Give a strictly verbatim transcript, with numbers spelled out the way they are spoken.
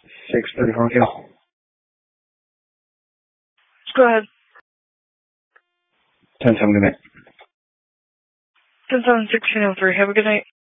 six thirty-four K. Go ahead. ten seven, good night. ten seven sixteen oh three. Have a good night.